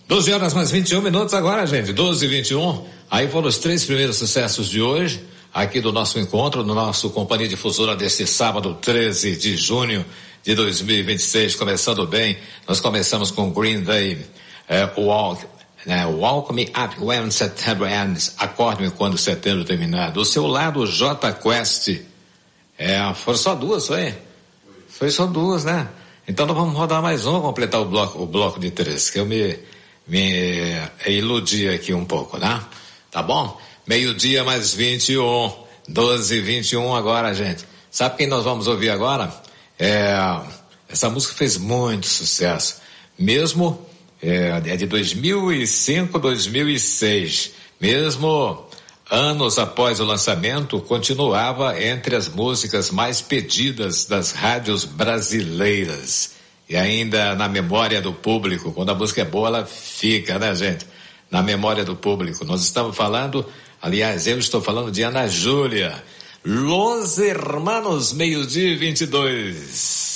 12 horas mais 21 minutos agora, gente. 12h21. Aí foram os 3 primeiros sucessos de hoje, aqui do nosso encontro, no nosso Companhia Difusora deste sábado, 13 de junho de 2026. Começando bem, nós começamos com Green Day, Walk Me Up When September Ends, Acorde-me Quando Setembro Terminar. Do seu lado, J Quest. Foram só duas, foi? Foi só duas, né? Então nós vamos rodar mais uma, completar o bloco de 3, que eu me iludi aqui um pouco, né? Tá bom? Meio-dia mais 21, 12h21 agora, gente. Sabe quem nós vamos ouvir agora? Essa música fez muito sucesso. Mesmo, é de 2005, 2006. Mesmo anos após o lançamento, continuava entre as músicas mais pedidas das rádios brasileiras. E ainda na memória do público, quando a música é boa, ela fica, né, gente? Na memória do público. Nós estamos falando, aliás, eu estou falando de Ana Júlia. Los Hermanos, meio-dia e 22.